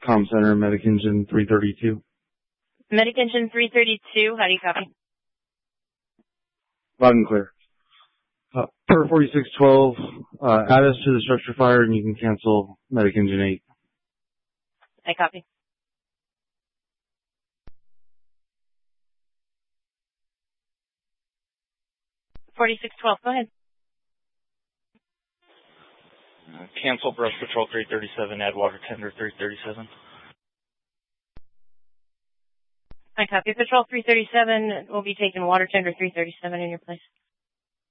Comm Center, Medic Engine 332. Medic Engine 332, how do you copy? Loud and clear. Per 4612, add us to the structure fire and you can cancel Medic Engine 8. I copy. .4612, go ahead. Cancel Brush Patrol 337, add Water Tender 337. I copy. Patrol 337 will be taking Water Tender 337 in your place.